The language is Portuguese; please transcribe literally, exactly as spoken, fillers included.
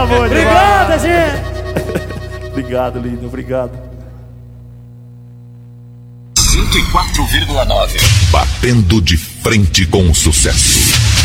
Coisa boa demais. Obrigado, gente. Obrigado, lindo, obrigado. cento e quatro vírgula nove. Batendo de frente com o sucesso.